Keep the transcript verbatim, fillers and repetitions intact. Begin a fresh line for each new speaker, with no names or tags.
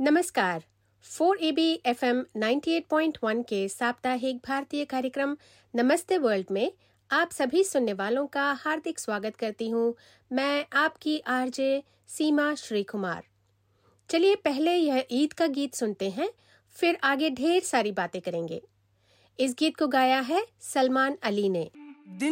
नमस्कार। Four A B F M अट्ठानवे point एक के साप्ताहिक भारतीय कार्यक्रम नमस्ते वर्ल्ड में आप सभी सुनने वालों का हार्दिक स्वागत करती हूँ। मैं आपकी आरजे सीमा श्री कुमार। चलिए पहले यह ईद का गीत सुनते हैं, फिर आगे ढेर सारी बातें करेंगे। इस गीत को गाया है सलमान अली ने।